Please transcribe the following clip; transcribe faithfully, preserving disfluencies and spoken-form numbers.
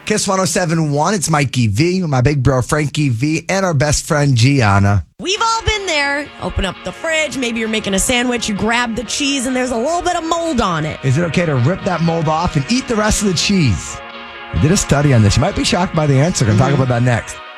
Kiss one oh seven point one. It's Mikey V with my big bro Frankie V and our best friend Gianna. We've all been there. Open up the fridge. Maybe you're making a sandwich. You grab the cheese and there's a little bit of mold on it. Is it okay to rip that mold off and eat the rest of the cheese? I did a study on this. You might be shocked by the answer. I'm going to talk about that next.